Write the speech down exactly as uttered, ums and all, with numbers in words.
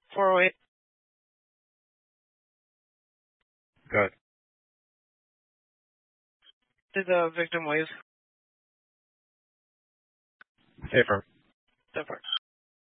four oh eight. Good. Did the victim wave? Affirm. So far.